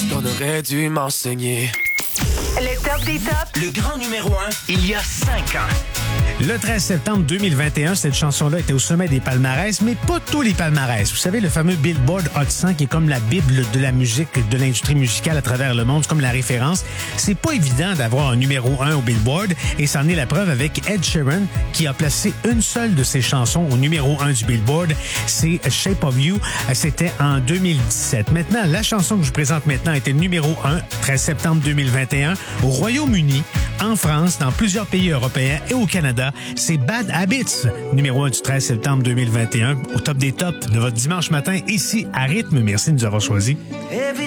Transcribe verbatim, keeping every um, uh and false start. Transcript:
qu'on aurait dû m'enseigner. Le top des tops. Le grand numéro un, il y a cinq ans. Le treize septembre deux mille vingt et un, cette chanson-là était au sommet des palmarès, mais pas tous les palmarès. Vous savez, le fameux Billboard Hot cent, qui est comme la bible de la musique, de l'industrie musicale à travers le monde, c'est comme la référence. C'est pas évident d'avoir un numéro un au Billboard, et c'en est la preuve avec Ed Sheeran, qui a placé une seule de ses chansons au numéro un du Billboard. C'est Shape of You. C'était en deux mille dix-sept. Maintenant, la chanson que je vous présente maintenant était numéro un, treize septembre deux mille vingt et un, au Royaume-Uni, en France, dans plusieurs pays européens et au Canada. C'est Bad Habits, numéro un du treize septembre deux mille vingt et un, au top des tops de votre dimanche matin, ici à Rythme. Merci de nous avoir choisis.